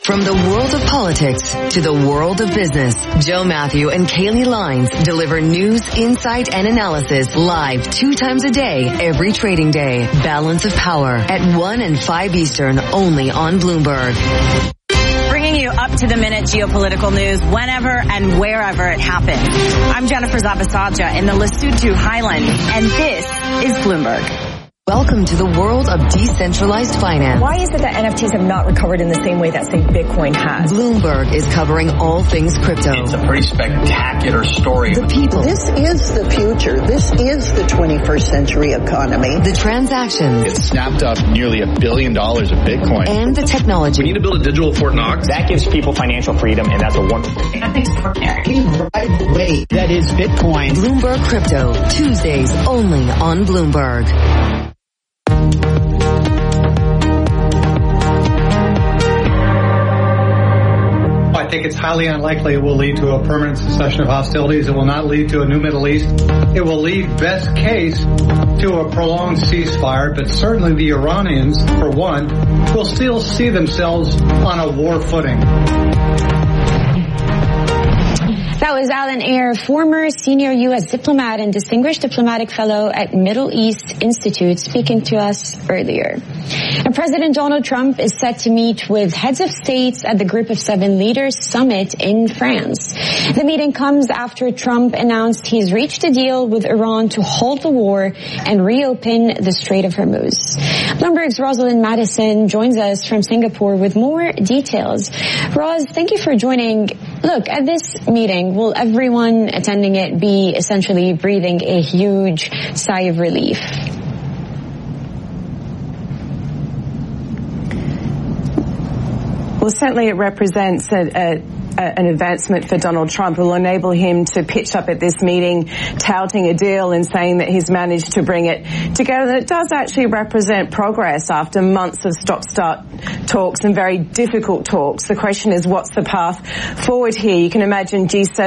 From the world of politics to the world of business, Joe Matthew and Kaylee Lines deliver news, insight, and analysis live 2 times a day, every trading day. Balance of Power at 1 and 5 Eastern, only on Bloomberg. Bringing you up-to-the-minute geopolitical news whenever and wherever it happens. I'm Jennifer Zabasaja in the Lesotho Highlands, and this is Bloomberg. Welcome to the world of decentralized finance. Why is it that NFTs have not recovered in the same way that, say, Bitcoin has? Bloomberg is covering all things crypto. It's a pretty spectacular story. The people. This is the future. This is the 21st century economy. The transactions. It snapped up nearly $1 billion of Bitcoin. And the technology. We need to build a digital Fort Knox. That gives people financial freedom, and that's a wonderful thing. That's extraordinary. Wait, that is Bitcoin. Bloomberg Crypto, Tuesdays only on Bloomberg. I think it's highly unlikely it will lead to a permanent cessation of hostilities. It will not lead to a new Middle East. It will lead, best case, to a prolonged ceasefire, but certainly the Iranians, for one, will still see themselves on a war footing. That was Alan Ayer, former senior U.S. diplomat and distinguished diplomatic fellow at Middle East Institute, speaking to us earlier. And President Donald Trump is set to meet with heads of states at the Group of 7 Leaders Summit in France. The meeting comes after Trump announced he's reached a deal with Iran to halt the war and reopen the Strait of Hormuz. Bloomberg's Rosalind Madison joins us from Singapore with more details. Roz, thank you for joining. Look, at this meeting, will everyone attending it be essentially breathing a huge sigh of relief? Well, certainly it represents an advancement for Donald Trump. It will enable him to pitch up at this meeting touting a deal and saying that he's managed to bring it together. And it does actually represent progress after months of stop-start talks and very difficult talks. The question is, what's the path forward here? You can imagine G7